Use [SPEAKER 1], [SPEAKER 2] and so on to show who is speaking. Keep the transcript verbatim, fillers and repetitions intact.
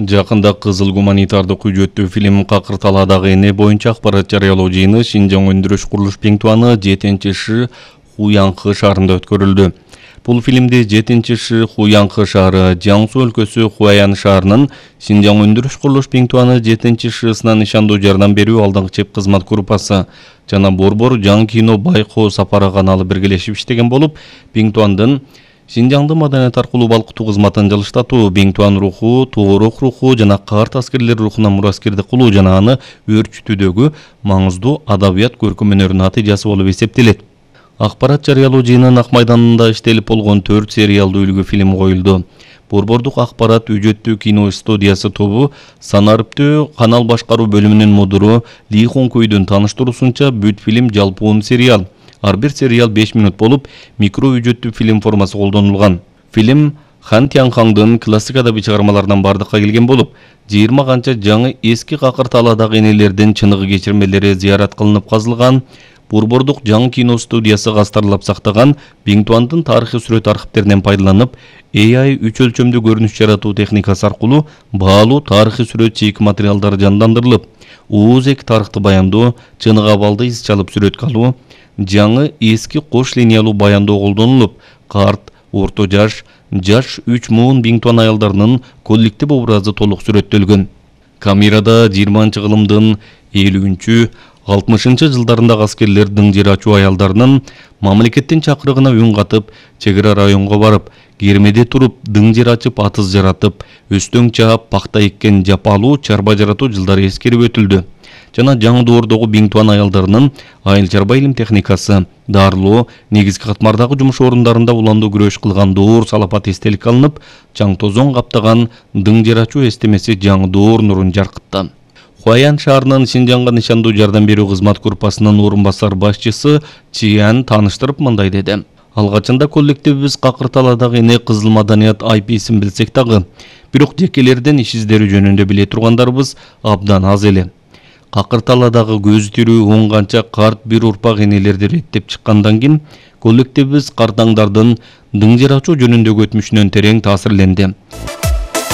[SPEAKER 1] Жакында кызыл гуманитардык үжөттүү фильм Какырталадагы эне боюнча акпарат жарыялоо жыйыны Шинжаң өндүрүш курулуш Пиңтуаны жетинчи Ш Хуянкы шаарында өткөрүлдү. Бул фильмде жетинчи Ш Хуянкы шаары Жаңсу өлкөсү Хуаян шаарынын Шинжаң өндүрүш курулуш Пиңтуаны жетинчи Шсына нишандуу жардам берүү алдыңкы чеп кызмат группасы жана Борбор Жаң кино байкоо сапары каналы биргелешип иштеген болуп, Пиңтуандын Шинжаңды маданият аркылуу балкытуу кызматын жылыштатуу, Пиңтуан руху, Тоорох руху жана карт аскерлер рухуна мураскердик кылуу жана аны өөрчүтүүдөгү маңыздуу адабият көркөм өнөрүнүн натыйжасы болуп эсептелет. Акпарат жарыялоо жыйынынын ак майданында иштелип болгон төрт сериалдуу үлгү фильм коюлду. Борбордук акпарат үжөттүү кино студиясы тобу Санарыптөө канал башкаруу бөлүмүнүн мудуру Ли Хонкуйдун тааныштыруусунча бүт фильм жалпуун сериал. Ар бир сериал беш минут болуп, микро үжөттүү фильм формасы колдонулган. Фильм Хан Тянхаңдын классик адабий чыгармаларынан бардыкка келген болуп, жыйырма канча жаңы эски Какырталадагы энелердин чыныгы кечирмелери зыярат кылынып казылган. Борбордук Жаң кино студиясы кастарлап сактаган Пиңтуандын тарыхый сүрөт архивтеринен пайдаланып, A I үч өлчөмдүү көрүнүш жаратуу техникасы аркылуу баалуу тарыхый сүрөт чийик материалдары жандандырылып, ооз эки тарыхты баяндоо, чыныгы абалды из чалып сүрөткө алуу, жаңы эски кош линиялуу баяндоо колдонулуп, карт, орто жаш, жаш үч муун Пиңтуан аялдарынын коллектив образы толук сүрөттөлгөн. Камерада жыйырманчы кылымдын элүүнчү алтымышынчы жылдарындагы аскерлер дың жер ачуу аялдарынын мамлекеттин чакырыгына үн катып, чек ара районго барып, кермеде туруп, дың жер ачып, атыз жаратып, өстөң чаап, пакта эккен жапалуу чарба жаратуу жылдары эскерип өтүлдү. Жана жаңы доордогу Пиңтуан аялдарынын айыл чарба илим техникасы, дарылоо, негизги катмардагы жумуш орундарында уландуу күрөш кылган доор салапат эстелик алынып, чаң тозоң каптаган дың жер ачуу эстемеси жаңы доор нурун жаркытты. Хуаян шаарынын Шинжаңга нишандуу жардам берүү кызмат группасынын орун басар башчысы Чиян тааныштырып мындай деди. Алгачында коллективибиз Какырталадагы эне кызыл маданият ай пи-син билсек дагы, бирок жекелерден иш издери жөнүндө биле тургандарыбыз абдан аз эле. Какырталадагы көзү тирүү он канча карт бир урпак энелерди реттеп чыккандан кийин коллективибиз картаңдардын дың жер ачуу жөнүндөгү өтмүшүнөн терең таасирленди.